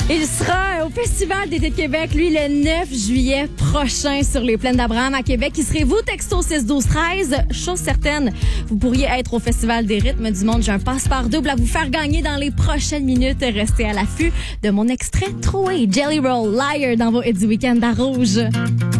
Il sera au Festival d'été de Québec, lui, le 9 juillet prochain sur les plaines d'Abraham à Québec. Qui serez-vous? Texto 612-13. Chose certaine, vous pourriez être au Festival des rythmes du monde. J'ai un passeport double à vous faire gagner dans les prochaines minutes. Restez à l'affût de mon extrait troué. Jelly Roll, Liar dans vos hits du week-end à Rouge.